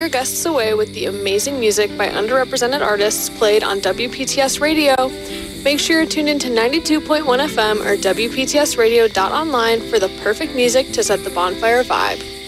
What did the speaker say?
your guests away with the amazing music by underrepresented artists played on WPTS Radio. Make sure you're tuned into 92.1 FM or WPTSradio.online for the perfect music to set the bonfire vibe.